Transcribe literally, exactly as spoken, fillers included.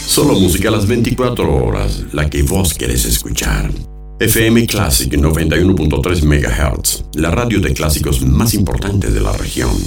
Solo música a las veinticuatro horas, la que vos querés escuchar. F M Classic noventa y uno punto tres megahertz, la radio de clásicos más importante de la región.